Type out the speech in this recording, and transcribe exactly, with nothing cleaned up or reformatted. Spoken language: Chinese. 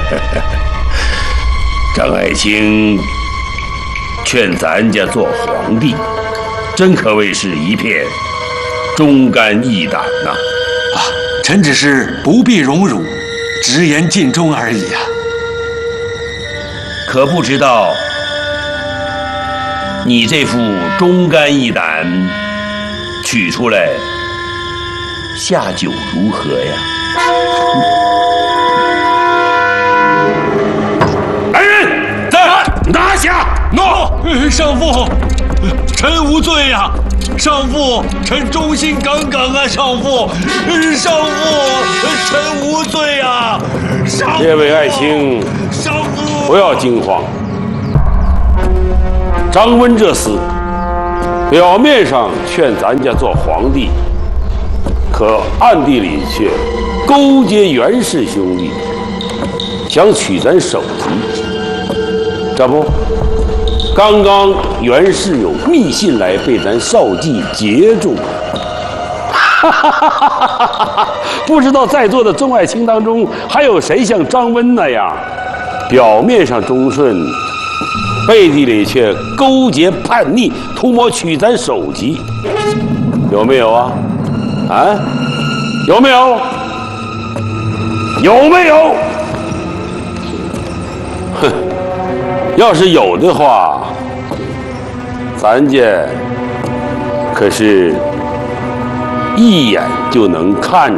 张爱卿劝咱家做皇帝，真可谓是一片忠肝义胆呐！ 啊，臣只是不必荣辱，直言尽忠而已啊。 可不知道你这副忠肝义胆取出来下酒如何呀？来人，在拿下！ 诺，上父，臣无罪呀、啊！上父，臣忠心耿耿啊！上父，上父，臣无罪呀、啊！上父， 这位爱卿， 上父， 不要惊慌。张温这厮，表面上劝咱家做皇帝，可暗地里却勾结袁氏兄弟，想取咱首级。这不，刚刚袁氏有密信来，被咱少计截住。哈哈哈哈哈哈！不知道在座的众爱卿当中，还有谁像张温那样，表面上忠顺，背地里却勾结叛逆，图谋取咱首级？有没有啊？啊？有没有？有没有？哼！要是有的话，咱家可是一眼就能看